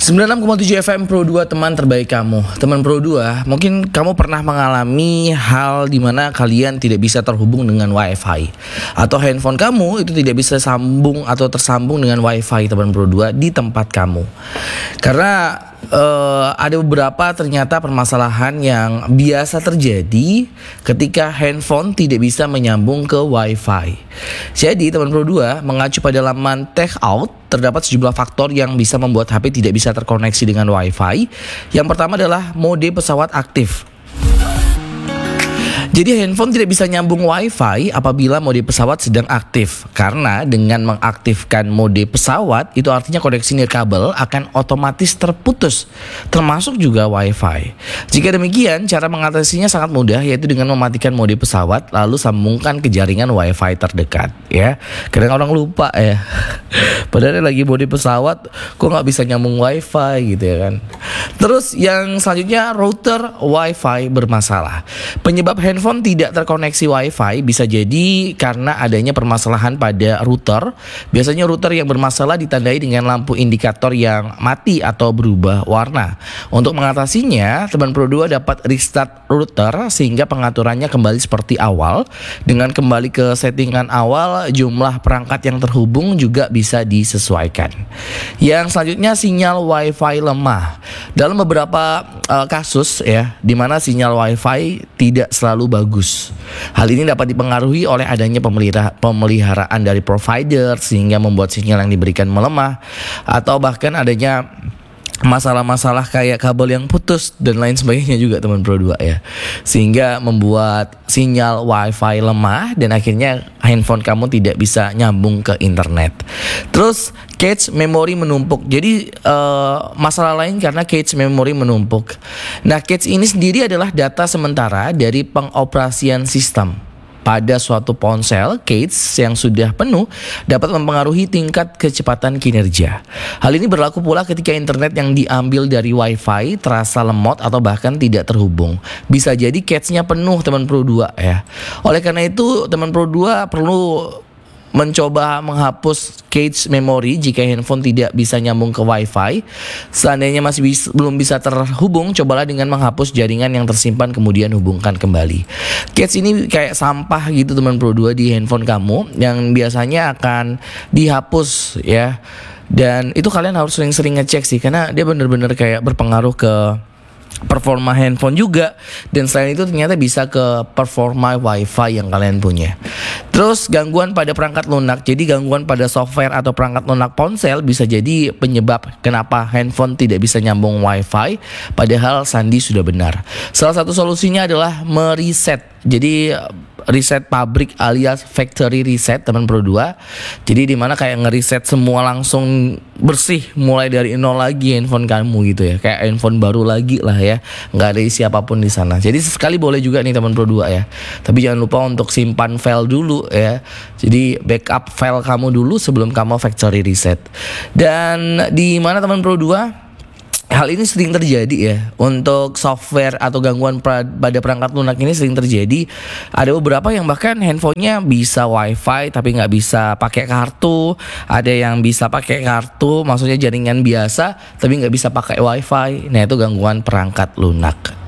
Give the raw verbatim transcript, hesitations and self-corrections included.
sembilan puluh enam koma tujuh F M Pro dua, teman terbaik kamu. Teman Pro dua, mungkin kamu pernah mengalami hal di mana kalian tidak bisa terhubung dengan Wi-Fi, atau handphone kamu itu tidak bisa sambung atau tersambung dengan Wi-Fi teman Pro dua di tempat kamu. Karena uh, ada beberapa ternyata permasalahan yang biasa terjadi ketika handphone tidak bisa menyambung ke Wi-Fi. Jadi teman Pro dua mengacu pada laman Tech Out, terdapat sejumlah faktor yang bisa membuat H P tidak bisa terkoneksi dengan Wi-Fi. Yang pertama adalah mode pesawat aktif. Jadi handphone tidak bisa nyambung Wi-Fi apabila mode pesawat sedang aktif. Karena dengan mengaktifkan mode pesawat, itu artinya koneksi nirkabel akan otomatis terputus, termasuk juga Wi-Fi. Jika demikian, cara mengatasinya sangat mudah, yaitu dengan mematikan mode pesawat lalu sambungkan ke jaringan Wi-Fi terdekat. Ya, kadang orang lupa ya. Padahal lagi mode pesawat, kok nggak bisa nyambung Wi-Fi gitu ya kan. Terus yang selanjutnya, router Wi-Fi bermasalah. Penyebab handphone Handphone tidak terkoneksi Wi-Fi bisa jadi karena adanya permasalahan pada router. Biasanya router yang bermasalah ditandai dengan lampu indikator yang mati atau berubah warna. Untuk mengatasinya, teman Pro dua dapat restart router sehingga pengaturannya kembali seperti awal. Dengan kembali ke settingan awal, jumlah perangkat yang terhubung juga bisa disesuaikan. Yang selanjutnya, sinyal Wi-Fi lemah. Dalam beberapa uh, kasus ya, di mana sinyal Wi-Fi tidak selalu bagus. Hal ini dapat dipengaruhi oleh adanya pemelihara, pemeliharaan dari provider sehingga membuat sinyal yang diberikan melemah, atau bahkan adanya masalah-masalah kayak kabel yang putus dan lain sebagainya juga teman Pro dua ya, sehingga membuat sinyal Wi-Fi lemah dan akhirnya handphone kamu tidak bisa nyambung ke internet. Terus cache memori menumpuk. Jadi uh, masalah lain karena cache memori menumpuk. Nah, cache ini sendiri adalah data sementara dari pengoperasian sistem. Pada suatu ponsel, cache yang sudah penuh dapat mempengaruhi tingkat kecepatan kinerja. Hal ini berlaku pula ketika internet yang diambil dari Wi-Fi terasa lemot atau bahkan tidak terhubung. Bisa jadi cache-nya penuh teman Pro dua ya. Oleh karena itu, teman Pro dua perlu mencoba menghapus cache memori jika handphone tidak bisa nyambung ke Wi-Fi. Seandainya masih bis, belum bisa terhubung, cobalah dengan menghapus jaringan yang tersimpan kemudian hubungkan kembali. Cache ini kayak sampah gitu teman Pro dua di handphone kamu yang biasanya akan dihapus ya. Dan itu kalian harus sering-sering ngecek sih, karena dia benar-benar kayak berpengaruh ke performa handphone juga. Dan selain itu ternyata bisa ke performa Wi-Fi yang kalian punya. Terus gangguan pada perangkat lunak. Jadi gangguan pada software atau perangkat lunak ponsel bisa jadi penyebab kenapa handphone tidak bisa nyambung Wi-Fi, padahal sandi sudah benar. Salah satu solusinya adalah mereset. Jadi reset pabrik alias factory reset teman Pro dua. Jadi dimana kayak ngeriset semua langsung bersih, mulai dari nol lagi handphone kamu gitu ya, kayak handphone baru lagi lah ya, nggak ada isi apapun di sana. Jadi sekali boleh juga nih teman Pro dua ya, tapi jangan lupa untuk simpan file dulu ya. Jadi backup file kamu dulu sebelum kamu factory reset. Dan di mana teman Pro dua, hal ini sering terjadi ya. Untuk software atau gangguan pada perangkat lunak ini sering terjadi. Ada beberapa yang bahkan handphonenya bisa Wi-Fi tapi nggak bisa pakai kartu. Ada yang bisa pakai kartu, maksudnya jaringan biasa tapi nggak bisa pakai Wi-Fi. Nah, itu gangguan perangkat lunak.